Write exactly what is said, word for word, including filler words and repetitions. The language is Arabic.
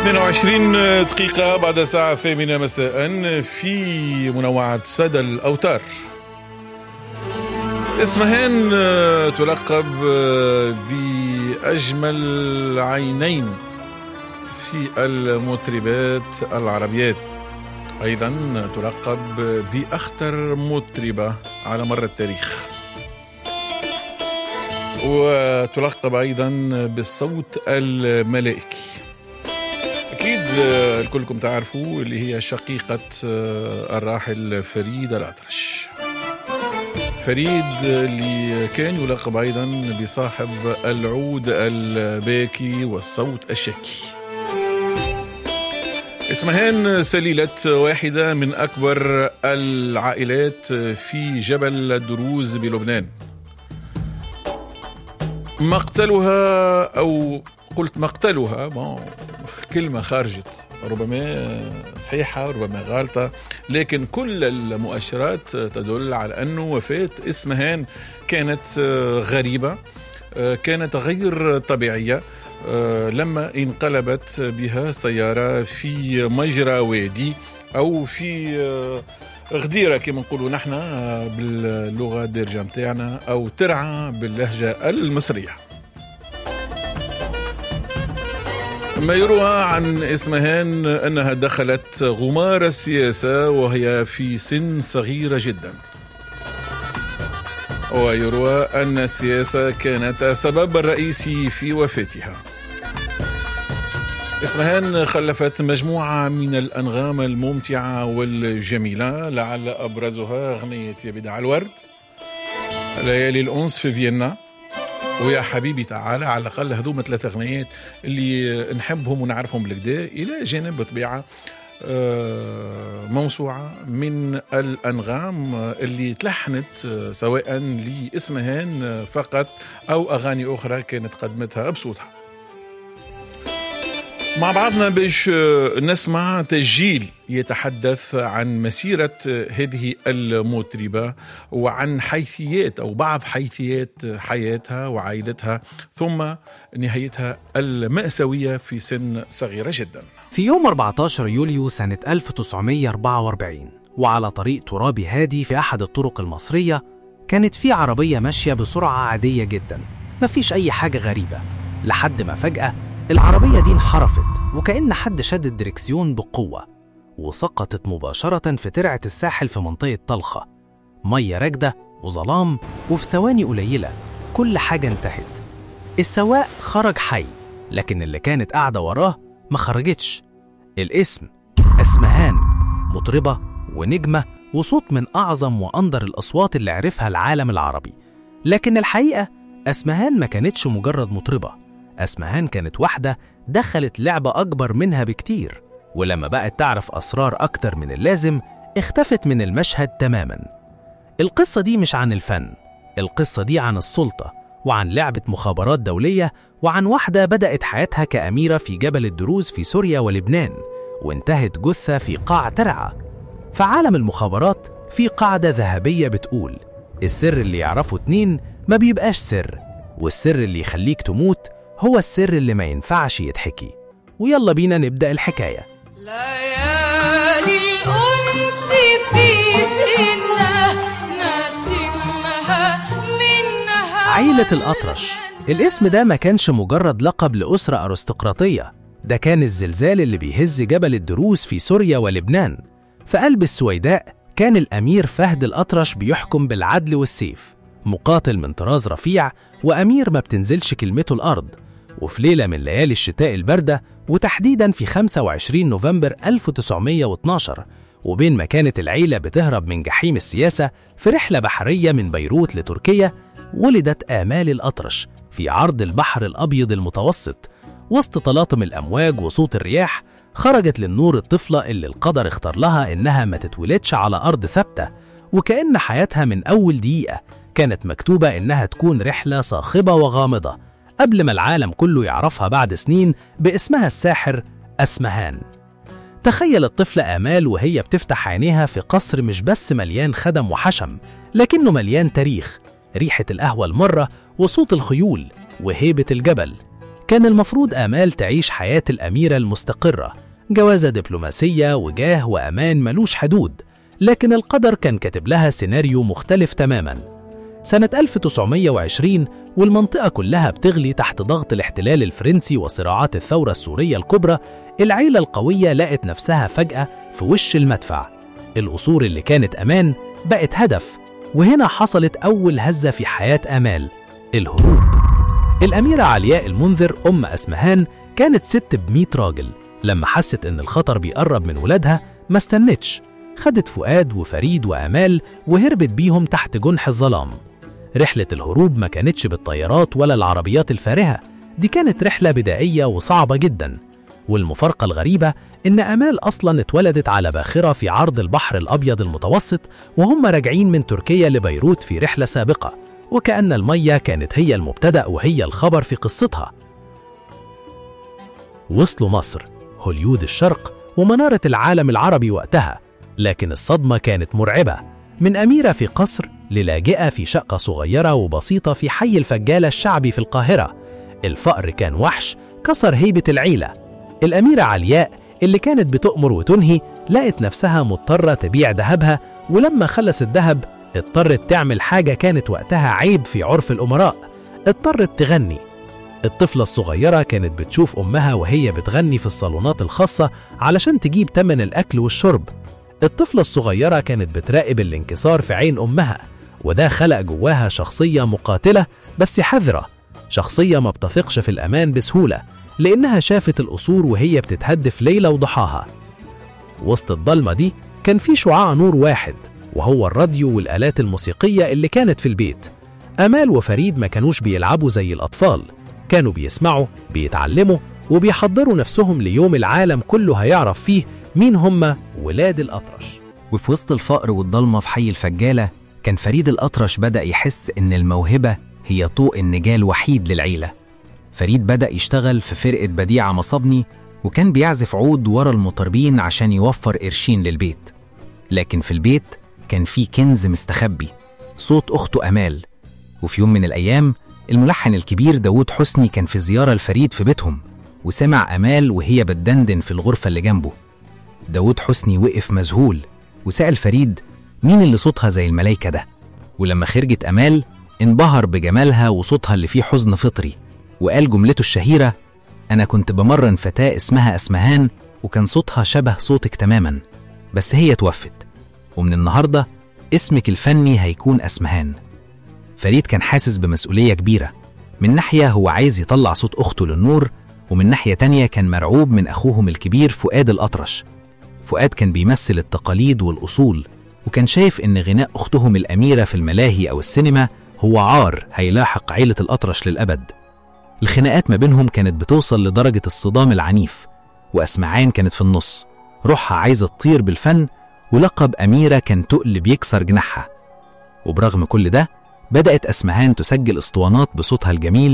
اثنين وعشرين دقيقة بعد الساعة الثامنة مساء في منوعة سادة الأوتار. اسمهان تلقب بأجمل عينين في المطربات العربيات، أيضا تلقب بأخطر مطربة على مر التاريخ، وتلقب أيضا بالصوت الملائكي. أكيد كلكم تعرفوا اللي هي شقيقة الراحل فريد الأطرش. فريد اللي كان يلقب أيضا بصاحب العود الباكي والصوت الشكي. اسمهان سليلة واحدة من أكبر العائلات في جبل الدروز بلبنان. مقتلها أو قلت مقتلها كلمة خارجت، ربما صحيحة ربما غالطة، لكن كل المؤشرات تدل على أن وفاة اسمهان كانت غريبة، كانت غير طبيعية لما انقلبت بها سيارة في مجرى وادي أو في غديرة كما نقولوا نحن باللغة الدارجة متاعنا، أو ترعى باللهجة المصرية. ما يروى عن اسمهان أنها دخلت غمار السياسة وهي في سن صغيرة جدا، ويروى أن السياسة كانت السبب الرئيسي في وفاتها. اسمهان خلفت مجموعة من الأنغام الممتعة والجميلة، لعل أبرزها أغنية يا بدع الورد، ليالي الأنس في فيينا، ويا حبيبي تعالى. على الأقل هذوما ثلاث أغنيات اللي نحبهم ونعرفهم بالكدا، إلى جانب بطبيعة موسوعة من الأنغام اللي تلحنت سواء لاسمهان فقط أو أغاني أخرى كانت قدمتها بصوتها. مع بعضنا باش نسمع تسجيل يتحدث عن مسيرة هذه المطربة وعن حيثيات أو بعض حيثيات حياتها وعائلتها، ثم نهايتها المأساوية في سن صغيرة جدا. في يوم أربعة عشر يوليو سنة ألف وتسعمائة وأربعة وأربعين، وعلى طريق ترابي هادي في أحد الطرق المصرية، كانت في عربية ماشية بسرعة عادية جدا، مفيش أي حاجة غريبة، لحد ما فجأة العربية دي انحرفت وكأن حد شد الدركسيون بقوة، وسقطت مباشرة في ترعة الساحل في منطقة طلخة. مية راكدة وظلام، وفي ثواني قليلة كل حاجة انتهت. السواق خرج حي، لكن اللي كانت قاعدة وراه ما خرجتش. الاسم اسمهان، مطربة ونجمة وصوت من أعظم وأندر الأصوات اللي عرفها العالم العربي. لكن الحقيقة اسمهان ما كانتش مجرد مطربة، اسمهان كانت واحدة دخلت لعبة أكبر منها بكتير، ولما بقت تعرف أسرار أكتر من اللازم اختفت من المشهد تماما. القصة دي مش عن الفن، القصة دي عن السلطة وعن لعبة مخابرات دولية، وعن واحدة بدأت حياتها كأميرة في جبل الدروز في سوريا ولبنان، وانتهت جثة في قاع ترعة. في عالم المخابرات في قاعدة ذهبية بتقول: السر اللي يعرفه اتنين ما بيبقاش سر، والسر اللي يخليك تموت هو السر اللي ما ينفعش يتحكي. ويلا بينا نبدأ الحكاية. ليالي الأنس في فينا نسمها منها. عيلة الأطرش، الاسم ده ما كانش مجرد لقب لأسرة أرستقراطية، ده كان الزلزال اللي بيهز جبل الدروز في سوريا ولبنان. في قلب السويداء كان الأمير فهد الأطرش بيحكم بالعدل والسيف، مقاتل من طراز رفيع وأمير ما بتنزلش كلمته الأرض. وفي ليلة من ليالي الشتاء الباردة، وتحديداً في خمسة وعشرين نوفمبر ألف وتسعمائة واثني عشر، وبين ما كانت العيلة بتهرب من جحيم السياسة في رحلة بحرية من بيروت لتركيا، ولدت آمال الأطرش في عرض البحر الأبيض المتوسط. وسط طلاطم الأمواج وصوت الرياح خرجت للنور الطفلة اللي القدر اختار لها إنها ما تتولدش على أرض ثابتة، وكأن حياتها من أول دقيقة كانت مكتوبة إنها تكون رحلة صاخبة وغامضة، قبل ما العالم كله يعرفها بعد سنين باسمها الساحر اسمهان. تخيل الطفلة آمال وهي بتفتح عينيها في قصر مش بس مليان خدم وحشم، لكنه مليان تاريخ، ريحة القهوة المرة وصوت الخيول وهيبة الجبل. كان المفروض آمال تعيش حياة الأميرة المستقرة، جوازة دبلوماسية وجاه وأمان ملوش حدود، لكن القدر كان كاتب لها سيناريو مختلف تماما. سنة ألف وتسعمائة وعشرين والمنطقة كلها بتغلي تحت ضغط الاحتلال الفرنسي وصراعات الثورة السورية الكبرى، العيلة القوية لقت نفسها فجأة في وش المدفع. القصور اللي كانت أمان بقت هدف، وهنا حصلت أول هزة في حياة آمال: الهروب. الأميرة علياء المنذر أم أسمهان كانت ست بمية راجل، لما حست إن الخطر بيقرب من ولادها ما استنتش، خدت فؤاد وفريد وآمال وهربت بيهم تحت جنح الظلام. رحلة الهروب ما كانتش بالطيارات ولا العربيات الفارهة، دي كانت رحلة بدائية وصعبة جدا. والمفارقة الغريبة إن آمال أصلا اتولدت على باخرة في عرض البحر الأبيض المتوسط وهم راجعين من تركيا لبيروت في رحلة سابقة، وكأن المية كانت هي المبتدأ وهي الخبر في قصتها. وصلوا مصر، هوليود الشرق ومنارة العالم العربي وقتها، لكن الصدمة كانت مرعبة. من أميرة في قصر للاجئة في شقة صغيرة وبسيطة في حي الفجالة الشعبي في القاهرة. الفقر كان وحش كسر هيبة العيلة. الأميرة علياء اللي كانت بتؤمر وتنهي لقت نفسها مضطرة تبيع ذهبها، ولما خلص الذهب اضطرت تعمل حاجة كانت وقتها عيب في عرف الأمراء، اضطرت تغني. الطفلة الصغيرة كانت بتشوف أمها وهي بتغني في الصالونات الخاصة علشان تجيب تمن الأكل والشرب. الطفلة الصغيرة كانت بتراقب الانكسار في عين أمها، وده خلق جواها شخصية مقاتلة بس حذرة، شخصية ما بتثقش في الأمان بسهولة لأنها شافت القصور وهي بتتهدف ليلة وضحاها. وسط الضلمة دي كان في شعاع نور واحد، وهو الراديو والآلات الموسيقية اللي كانت في البيت. آمال وفريد ما كانوش بيلعبوا زي الأطفال، كانوا بيسمعوا، بيتعلموا، وبيحضروا نفسهم ليوم العالم كله هيعرف فيه مين هم ولاد الأطرش. وفي وسط الفقر والضلمة في حي الفجالة كان فريد الأطرش بدأ يحس إن الموهبة هي طوق النجاة الوحيد للعيلة. فريد بدأ يشتغل في فرقة بديعة مصابني، وكان بيعزف عود ورا المطربين عشان يوفر قرشين للبيت. لكن في البيت كان في كنز مستخبي، صوت أخته آمال. وفي يوم من الأيام الملحن الكبير داود حسني كان في زيارة لفريد في بيتهم، وسمع آمال وهي بتدندن في الغرفة اللي جنبه. داود حسني وقف مذهول وسأل فريد مين اللي صوتها زي الملايكة ده. ولما خرجت آمال انبهر بجمالها وصوتها اللي فيه حزن فطري، وقال جملته الشهيرة: أنا كنت بمرن فتاة اسمها أسمهان وكان صوتها شبه صوتك تماما، بس هي توفت، ومن النهاردة اسمك الفني هيكون أسمهان. فريد كان حاسس بمسؤولية كبيرة، من ناحية هو عايز يطلع صوت أخته للنور، ومن ناحية تانية كان مرعوب من أخوهم الكبير فؤاد الأطرش. فؤاد كان بيمثل التقاليد والأصول، وكان شايف إن غناء أختهم الأميرة في الملاهي أو السينما هو عار هيلاحق عيلة الأطرش للأبد. الخناقات ما بينهم كانت بتوصل لدرجة الصدام العنيف، وأسمعان كانت في النص، روحها عايزة تطير بالفن، ولقب أميرة كان تقل بيكسر جناحها. وبرغم كل ده بدأت أسمهان تسجل اسطوانات بصوتها الجميل